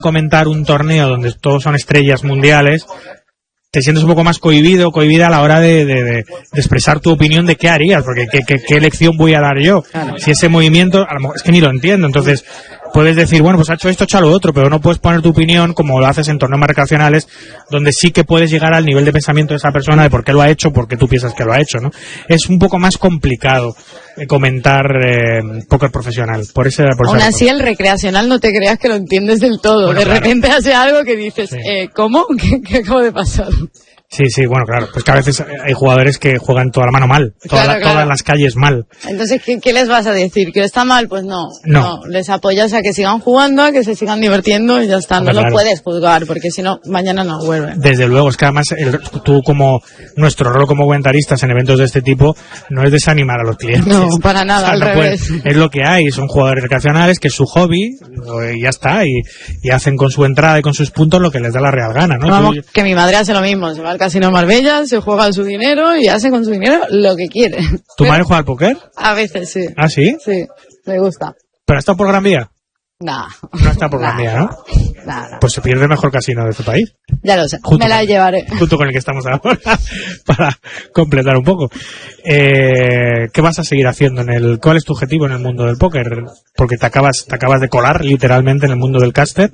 comentar un torneo donde todos son estrellas mundiales, te sientes un poco más cohibida a la hora de expresar tu opinión de qué harías, porque qué elección voy a dar yo. Claro. Si ese movimiento, a lo mejor es que ni lo entiendo, entonces puedes decir, bueno, pues ha hecho esto, echa lo otro, pero no puedes poner tu opinión como lo haces en torneos más recreacionales, donde sí que puedes llegar al nivel de pensamiento de esa persona, de por qué lo ha hecho, por qué tú piensas que lo ha hecho, ¿no? Es un poco más complicado comentar póker profesional. Aún así, el recreacional no te creas que lo entiendes del todo. Bueno, de repente hace algo que dices, sí. ¿Cómo? ¿Qué acabo de pasar? Sí, bueno, claro, pues que a veces hay jugadores que juegan toda la mano mal, todas las calles mal. Entonces, ¿qué les vas a decir? ¿Que está mal? Pues no, les apoyas a que sigan jugando, a que se sigan divirtiendo y ya está. No lo puedes juzgar, porque si no, mañana no vuelve. Desde luego, es que además tú como nuestro rol como comentaristas en eventos de este tipo no es desanimar a los clientes. No, para nada, al revés. Es lo que hay, son jugadores recreacionales que es su hobby y ya está, y hacen con su entrada y con sus puntos lo que les da la real gana, ¿no? Vamos, que mi madre hace lo mismo, se va al Casino Marbella, se juega su dinero y hace con su dinero lo que quiere. ¿Tu madre juega al póker? A veces sí. ¿Ah, sí? Sí, me gusta. ¿Pero ha estado por Gran Vía? No. No está por Gran Vía, ¿no? No. Pues se pierde el mejor casino de este país. Ya lo sé, me la llevaré. Junto con el que estamos ahora, para completar un poco. ¿Qué vas a seguir haciendo cuál es tu objetivo en el mundo del póker? Porque te acabas de colar literalmente en el mundo del caster.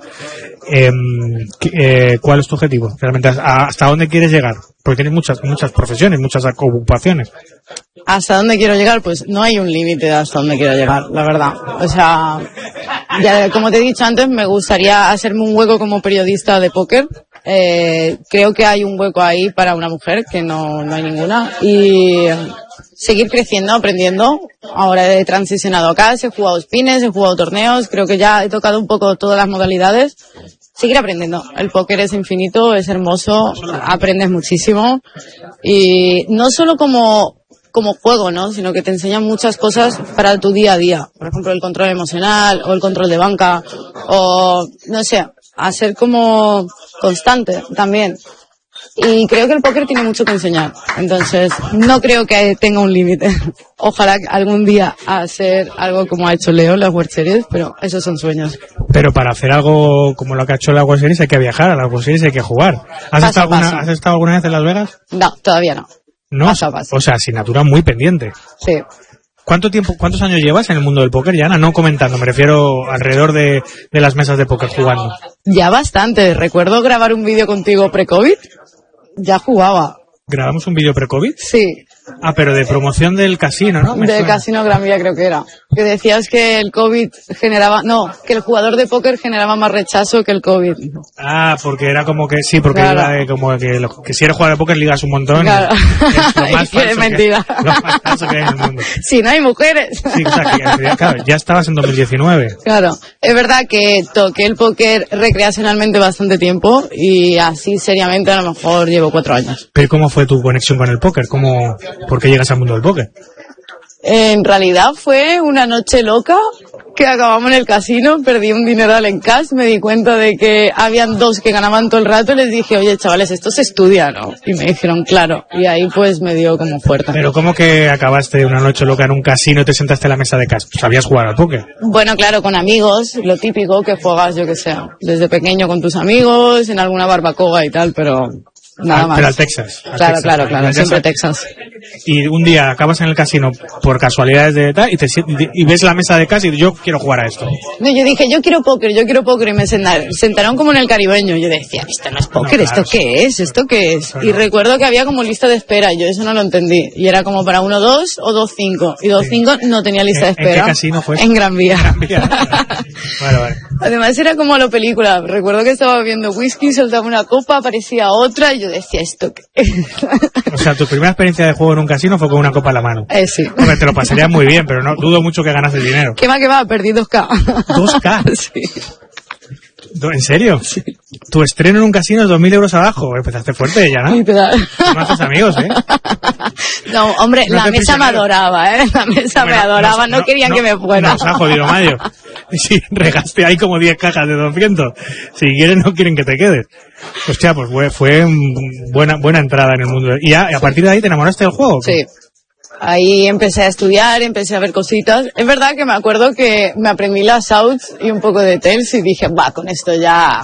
¿Cuál es tu objetivo? Realmente, ¿hasta dónde quieres llegar? Porque tienes muchas profesiones, muchas ocupaciones. ¿Hasta dónde quiero llegar? Pues no hay un límite de hasta dónde quiero llegar, la verdad. O sea, ya como te he dicho antes, me gustaría hacerme un hueco como periodista de póker. Creo que hay un hueco ahí para una mujer, que no hay ninguna. Y seguir creciendo, aprendiendo. Ahora he transicionado acá, he jugado spins, he jugado torneos, creo que ya he tocado un poco todas las modalidades. Seguir aprendiendo. El póker es infinito, es hermoso, aprendes muchísimo. Y no solo como juego, ¿no? Sino que te enseñan muchas cosas para tu día a día. Por ejemplo, el control emocional, o el control de banca, o, no sé, a ser como constante también. Y creo que el póker tiene mucho que enseñar. Entonces, no creo que tenga un límite. Ojalá algún día hacer algo como ha hecho Leo en las World Series, pero esos son sueños. Pero para hacer algo como lo que ha hecho la World Series hay que viajar, a la World Series hay que jugar. ¿Has estado alguna vez en Las Vegas? No, todavía no. ¿No? Paso. O sea, asignatura muy pendiente. Sí. ¿Cuántos años llevas en el mundo del póker, Yana? No comentando, me refiero alrededor de las mesas de póker jugando. Ya bastante. Recuerdo grabar un vídeo contigo pre-COVID. Ya jugaba. ¿Grabamos un vídeo pre-COVID? Sí. Ah, pero de promoción del casino, ¿no? Del Casino Gran Vía creo que era. Que decías que el COVID que el jugador de póker generaba más rechazo que el COVID. Ah, porque era como que sí, porque claro. Era como que si eres jugador de póker ligas un montón. Claro. Es lo más falso es mentira. Lo más falso que hay en el mundo. Si no hay mujeres. Sí, claro, ya estabas en 2019. Claro, es verdad que toqué el póker recreacionalmente bastante tiempo y así seriamente a lo mejor llevo 4 años. ¿Pero cómo fue tu conexión con el póker? ¿Por qué llegas al mundo del póker? En realidad fue una noche loca que acabamos en el casino, perdí un dineral en cash, me di cuenta de que habían 2 que ganaban todo el rato y les dije, oye chavales, esto se estudia, ¿no? Y me dijeron, claro, y ahí pues me dio como fuerte. ¿Pero cómo que acabaste una noche loca en un casino y te sentaste en la mesa de cash? ¿Sabías jugar al póker? Bueno, claro, con amigos, lo típico que juegas, yo que sé, desde pequeño con tus amigos, en alguna barbacoa y tal, pero... Nada más. Pero al Texas. Claro, siempre Texas. Y un día acabas en el casino por casualidades de tal y ves la mesa de cash y yo quiero jugar a esto. No, yo dije, yo quiero póker y me sentaron como en el caribeño. Yo decía, esto no es póker, no, claro, ¿Esto qué es? Y recuerdo que había como lista de espera y yo eso no lo entendí. Y era como para 1-2 o 2-5. Y 2-5 no tenía lista de espera. ¿En qué casino fue? En Gran Vía. Vale. Además era como la película. Recuerdo que estaba bebiendo whisky, soltaba una copa, aparecía otra y yo decía, ¿esto qué? O sea, tu primera experiencia de juego en un casino fue con una copa en la mano. Sí. Hombre, te lo pasarías muy bien, pero no dudo mucho que ganas el dinero. ¿Qué va? Perdí 2K. ¿2K? Sí. ¿En serio? Sí. Tu estreno en un casino es 2.000 euros abajo. Empezaste fuerte ya, ¿no? No haces amigos, ¿eh? No, hombre, no, la mesa me adoraba, ¿eh? La mesa me adoraba, no querían que me fuera. Nos ha jodido Mayo. Sí, regaste ahí como 10 cajas de 200. Si quieren, no quieren que te quedes. Hostia, pues fue buena entrada en el mundo. Y a partir de ahí te enamoraste del juego. Sí. Ahí empecé a estudiar, empecé a ver cositas. Es verdad que me acuerdo que me aprendí las outs y un poco de tails y dije, con esto ya